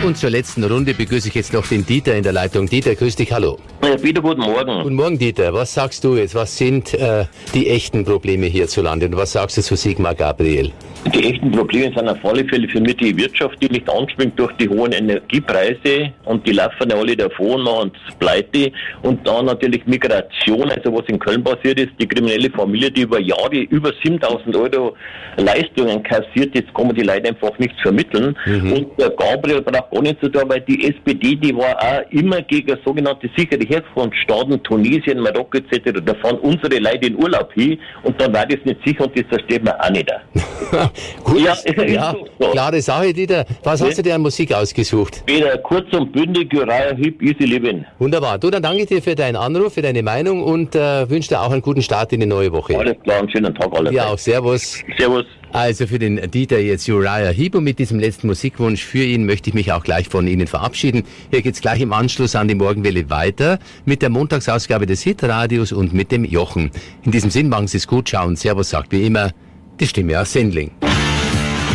Und zur letzten Runde begrüße ich jetzt noch den Dieter in der Leitung. Dieter, grüß dich, hallo. Ja, bitte, guten Morgen. Guten Morgen, Dieter. Was sagst du jetzt? Was sind die echten Probleme hierzulande? Und was sagst du zu Sigmar Gabriel? Die echten Probleme sind auf alle Fälle für mich die Wirtschaft, die nicht anspringt durch die hohen Energiepreise und die laufen ja alle davon, machen pleite. Und dann natürlich Migration, also was in Köln passiert ist, die kriminelle Familie, die über Jahre über 7.000 Euro Leistungen kassiert, jetzt kann man die Leute einfach nicht vermitteln. Und der Gabriel braucht gar nicht so da, weil die SPD, die war auch immer gegen sogenannte sichere Herkunftsstaaten, Tunesien, Marokko etc. Da fahren unsere Leute in Urlaub hin und dann war das nicht sicher und das versteht man auch nicht. Gut, ja, so. Klare Sache, Dieter. Was hast du dir an Musik ausgesucht? Wieder kurz und bündig, Uriah Heep, Easy Living. Wunderbar. Du, dann danke ich dir für deinen Anruf, für deine Meinung und wünsche dir auch einen guten Start in die neue Woche. Alles klar, einen schönen Tag alle. Ja, auch Servus. Servus. Also für den Dieter jetzt Uriah Heep und mit diesem letzten Musikwunsch für ihn möchte ich mich auch gleich von Ihnen verabschieden. Hier geht's gleich im Anschluss an die Morgenwelle weiter mit der Montagsausgabe des Hitradios und mit dem Jochen. In diesem Sinn, machen Sie es gut, ciao und Servus, sagt wie immer die Stimme aus Sendling.